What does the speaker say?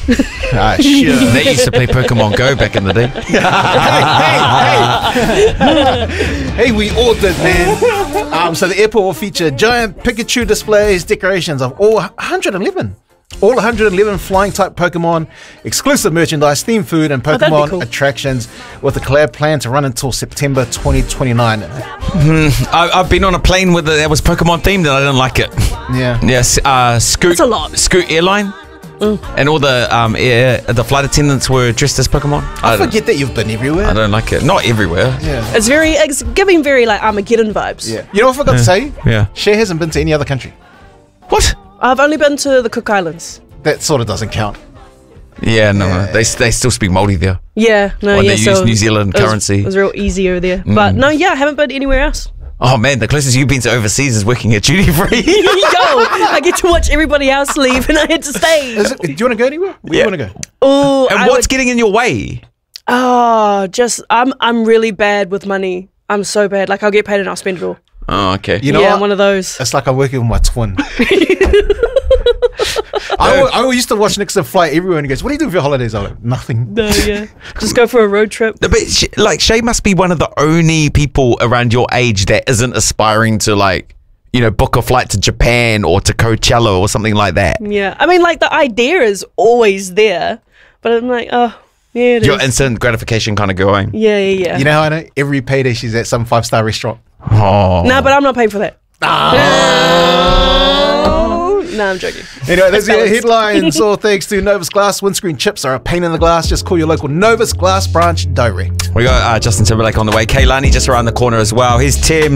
Ah, sure. They used to play Pokemon Go back in the day. Hey, we all did, man. So the airport will feature giant Pikachu displays, decorations of all 111. All 111 flying type Pokemon, exclusive merchandise, themed food, and that'd be Pokemon cool. attractions with a collab plan to run until September 2029. I've been on a plane with that was Pokemon themed and I didn't like it. Yeah. Yes, Scoot. That's a lot. Scoot Airline. And all the flight attendants were dressed as Pokemon. I forget that you've been everywhere. I don't like it. Not everywhere. Yeah. It's giving very like Armageddon vibes. Yeah. You know what I forgot to say? Yeah. Cher hasn't been to any other country. What? I've only been to the Cook Islands. That sort of doesn't count. Yeah, no. They still speak Māori there. Yeah, no, Or yeah. they use New Zealand currency. It was real easy over there. But no, yeah, I haven't been anywhere else. Oh man, the closest you've been to overseas is working at duty free. Yo, I get to watch everybody else leave, and I had to stay. Do you want to go anywhere? Where do you want to go? Oh, And what's getting in your way? I'm really bad with money. I'm so bad. Like I'll get paid and I'll spend it all. Oh, okay. You know Yeah, what? I'm one of those. It's like I'm working with my twin. I used to watch Nixon fly everywhere and he goes, what do you do for your holidays? I'm like, nothing. No, yeah. Just go for a road trip. But Shay must be one of the only people around your age that isn't aspiring to book a flight to Japan or to Coachella or something like that. Yeah, I mean, like the idea is always there, but I'm like, oh, yeah, it Your is. instant gratification kind of going. Yeah. You know how I know? Every payday she's at some 5-star restaurant. Oh. No, but I'm not paying for that. No, I'm joking. Anyway, that's your Balance. headlines. All thanks to Novus Glass. Windscreen chips are a pain in the glass. Just call your local Novus Glass branch direct. We got Justin Timberlake on the way. Kaylani just around the corner as well. Here's Tim.